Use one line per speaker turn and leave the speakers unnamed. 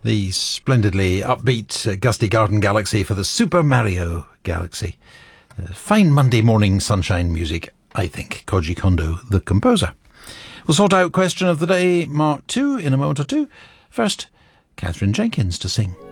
the splendidly upbeat Gusty Garden Galaxy for the Super Mario Galaxy. Fine Monday morning sunshine music, I think. Koji Kondo, the composer. We'll sort out question of the day, Mark 2, in a moment or two. First, Catherine Jenkins to sing.